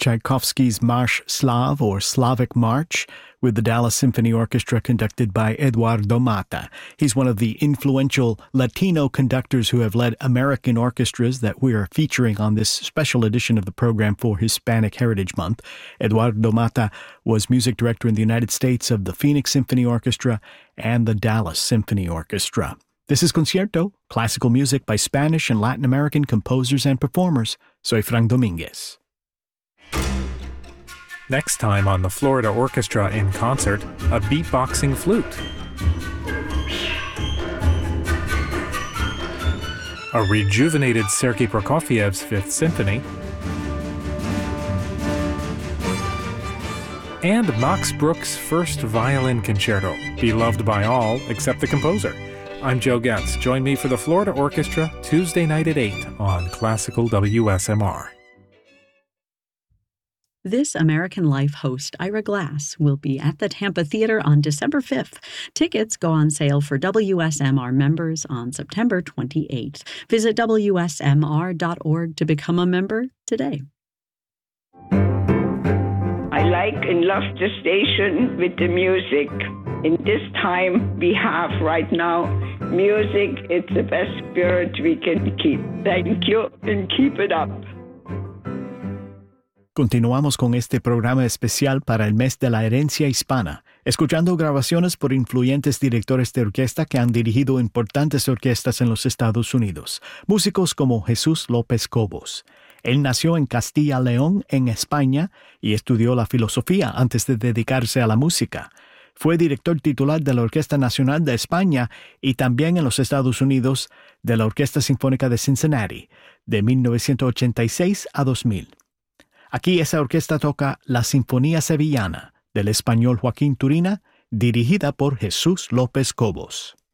Tchaikovsky's March Slav or Slavic March with the Dallas Symphony Orchestra conducted by Eduardo Mata. He's one of the influential Latino conductors who have led American orchestras that we are featuring on this special edition of the program for Hispanic Heritage Month. Eduardo Mata was music director in the United States of the Phoenix Symphony Orchestra and the Dallas Symphony Orchestra. This is Concierto, classical music by Spanish and Latin American composers and performers. Soy Frank Dominguez. Next time on the Florida Orchestra in concert, a beatboxing flute. A rejuvenated Sergei Prokofiev's Fifth Symphony. And Max Bruch's First Violin Concerto, beloved by all except the composer. I'm Joe Getz. Join me for the Florida Orchestra Tuesday night at 8 on Classical WSMR. This American Life host, Ira Glass, will be at the Tampa Theater on December 5th. Tickets go on sale for WSMR members on September 28th. Visit WSMR.org to become a member today. I like and love the station with the music. In this time we have right now, music, it's the best spirit we can keep. Thank you and keep it up. Continuamos con este programa especial para el mes de la herencia hispana, escuchando grabaciones por influyentes directores de orquesta que han dirigido importantes orquestas en los Estados Unidos, músicos como Jesús López Cobos. Él nació en Castilla León, en España, y estudió la filosofía antes de dedicarse a la música. Fue director titular de la Orquesta Nacional de España y también en los Estados Unidos de la Orquesta Sinfónica de Cincinnati, de 1986 a 2000. Aquí esa orquesta toca la Sinfonía Sevillana, del español Joaquín Turina, dirigida por Jesús López Cobos.